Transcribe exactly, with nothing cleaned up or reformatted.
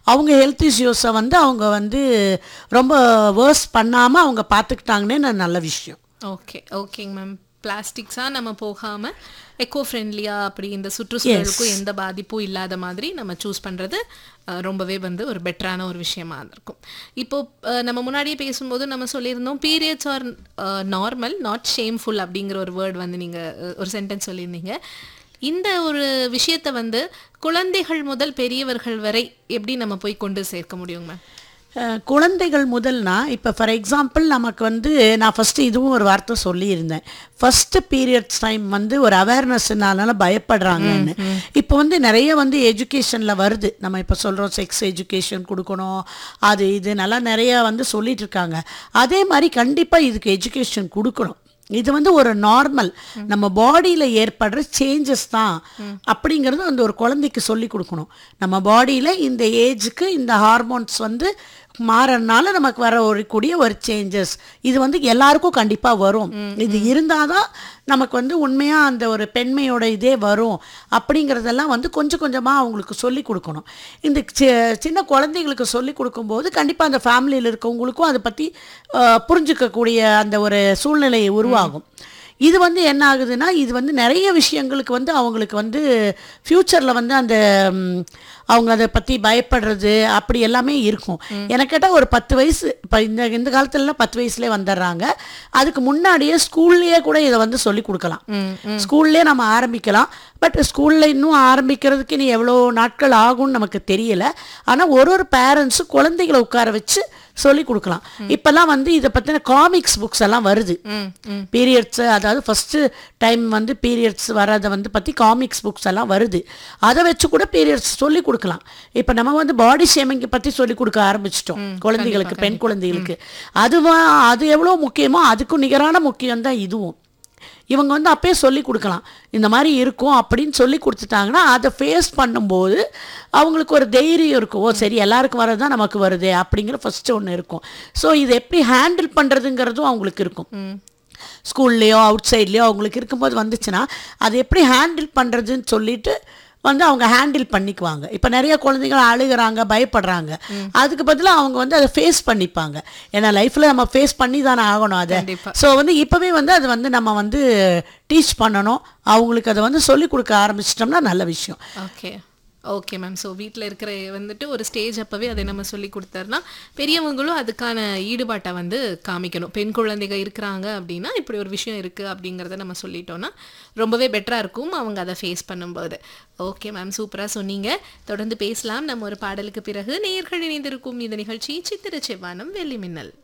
அவங்க ஹெல்த் இஷ்யூஸை வந்து அவங்க வந்து ரொம்ப வேர்ஸ் பண்ணாமல் அவங்க பார்த்துக்கிட்டாங்கன்னே நல்ல விஷயம். ஓகே ஓகேங்க மேம். பிளாஸ்டிக்ஸாக நம்ம போகாமல் எக்கோ ஃப்ரெண்ட்லியாக அப்படி இந்த சுற்றுச்சூழலுக்கும் எந்த பாதிப்பும் இல்லாத மாதிரி நம்ம சூஸ் பண்ணுறது ரொம்பவே வந்து ஒரு பெட்டரான ஒரு விஷயமா இருக்கும். இப்போது நம்ம முன்னாடியே பேசும்போது நம்ம சொல்லியிருந்தோம் periods R normal not shameful அப்படிங்கிற ஒரு வேர்ட் வந்து நீங்கள் ஒரு சென்டென்ஸ் சொல்லியிருந்தீங்க. இந்த ஒரு விஷயத்தை வந்து குழந்தைகள் முதல் பெரியவர்கள் வரை எப்படி நம்ம போய் கொண்டு சேர்க்க முடியுங்க மேம்? குழந்தைகள் முதல்னா இப்போ ஃபார் எக்ஸாம்பிள் நமக்கு வந்து நான் ஃபஸ்ட்டு இதுவும் ஒரு வார்த்தை சொல்லியிருந்தேன். ஃபஸ்ட்டு பீரியட்ஸ் டைம் வந்து ஒரு அவேர்னஸ்னால பயப்படுறாங்கன்னு. இப்போ வந்து நிறைய வந்து எஜுகேஷனில் வருது. நம்ம இப்போ சொல்கிறோம் செக்ஸ் எஜுகேஷன் கொடுக்கணும், அது இது நல்லா நிறையா வந்து சொல்லிட்டு இருக்காங்க. அதே மாதிரி கண்டிப்பாக இதுக்கு எஜுகேஷன் கொடுக்கணும். இது வந்து ஒரு நார்மல் நம்ம பாடியில் ஏற்படுற சேஞ்சஸ் தான் அப்படிங்கிறது வந்து ஒரு குழந்தைக்கு சொல்லி கொடுக்கணும். நம்ம பாடியில் இந்த ஏஜுக்கு இந்த ஹார்மோன்ஸ் வந்து மாறனால நமக்கு வர வரக்கூடிய ஒரு சேஞ்சஸ் இது வந்து எல்லாருக்கும் கண்டிப்பாக வரும். இது இருந்தால் தான் நமக்கு வந்து உண்மையாக அந்த ஒரு பெண்மையோட இதே வரும் அப்படிங்கிறதெல்லாம் வந்து கொஞ்சம் கொஞ்சமாக அவங்களுக்கு சொல்லி கொடுக்கணும். இந்த சின்ன குழந்தைங்களுக்கு சொல்லி கொடுக்கும்போது கண்டிப்பாக அந்த ஃபேமிலியில் இருக்கவங்களுக்கும் அதை பற்றி புரிஞ்சுக்கக்கூடிய அந்த ஒரு சூழ்நிலை உருவாகும். இது வந்து என்ன ஆகுதுன்னா இது வந்து நிறைய விஷயங்களுக்கு வந்து அவங்களுக்கு வந்து ஃப்யூச்சரில் வந்து அந்த அவங்க அதை பற்றி பயப்படுறது அப்படி எல்லாமே இருக்கும். எனக்கு கேட்டால் ஒரு பத்து வயசு இப்போ இந்த இந்த காலத்துலலாம் பத்து வயசுலேயே வந்துடுறாங்க. அதுக்கு முன்னாடியே ஸ்கூல்லேயே கூட இதை வந்து சொல்லி கொடுக்கலாம். ஸ்கூல்லேயே நம்ம ஆரம்பிக்கலாம். பட் ஸ்கூலில் இன்னும் ஆரம்பிக்கிறதுக்கு இனி எவ்வளோ நாட்கள் ஆகும்னு நமக்கு தெரியலை. ஆனால் ஒரு ஒரு பேரண்ட்ஸும் குழந்தைகளை உட்கார வச்சு சொல்லி கொடுக்கலாம். இப்போல்லாம் வந்து இதை பற்றின காமிக்ஸ் புக்ஸ் எல்லாம் வருது. பீரியட்ஸ் அதாவது ஃபஸ்ட்டு டைம் வந்து பீரியட்ஸ் வரதை வந்து பற்றி காமிக்ஸ் புக்ஸ் எல்லாம் வருது. அதை வச்சு கூட பீரியட்ஸ் சொல்லி கொடுக்கலாம். இப்போ நம்ம வந்து பாடி ஷேமிங்கை பற்றி சொல்லி கொடுக்க ஆரம்பிச்சிட்டோம் குழந்தைகளுக்கு, பெண் குழந்தைகளுக்கு. அதுவா அது எவ்வளோ முக்கியமோ அதுக்கும் நிகரான முக்கியம்தான் இதுவும். இவங்க வந்து அப்பயே சொல்லி கொடுக்கலாம், இந்த மாதிரி இருக்கும் அப்படின்னு சொல்லி கொடுத்துட்டாங்கன்னா அதை ஃபேஸ் பண்ணும்போது அவங்களுக்கு ஒரு தைரியம் இருக்கும். ஓ சரி எல்லாருக்கும் வரது தான் நமக்கு வருது அப்படிங்கிற ஃபஸ்ட்டு ஒன்று இருக்கும். ஸோ இதை எப்படி ஹேண்டில் பண்ணுறதுங்கிறதும் அவங்களுக்கு இருக்கும். ஸ்கூல்லையோ அவுட் சைட்லேயோ அவங்களுக்கு இருக்கும்போது வந்துச்சுன்னா அது எப்படி ஹேண்டில் பண்ணுறதுன்னு சொல்லிட்டு வந்து அவங்க ஹேண்டில் பண்ணிக்குவாங்க. இப்போ நிறைய குழந்தைகள் அழுகிறாங்க, பயப்படுறாங்க. அதுக்கு பதிலாக அவங்க வந்து அதை ஃபேஸ் பண்ணிப்பாங்க. ஏன்னா லைஃப்பில் நம்ம ஃபேஸ் பண்ணி தானே ஆகணும் அதை. ஸோ வந்து இப்போவே வந்து அது வந்து நம்ம வந்து டீச் பண்ணணும். அவங்களுக்கு அதை வந்து சொல்லிக் கொடுக்க ஆரம்பிச்சிட்டோம்னா நல்ல விஷயம். Okay okay ma'am. ஸோ வீட்டில் இருக்கிற வந்துட்டு ஒரு ஸ்டேஜ் அப்போவே அதை நம்ம சொல்லி கொடுத்தாருன்னா பெரியவங்களும் அதுக்கான ஈடுபாட்டை வந்து காமிக்கணும். பெண் குழந்தைகள் இருக்கிறாங்க அப்படின்னா இப்படி ஒரு விஷயம் இருக்குது அப்படிங்கிறத நம்ம சொல்லிட்டோன்னா ரொம்பவே பெட்டராக இருக்கும் அவங்க அதை ஃபேஸ் பண்ணும்போது. ஓகே மேம், சூப்பராக சொன்னீங்க. தொடர்ந்து பேசலாம் நம்ம ஒரு பாடலுக்கு பிறகு. நேயர்கள் இணைந்திருக்கும் இந்த நிகழ்ச்சி சித்திர செவ்வானம் வெள்ளி மின்னல்.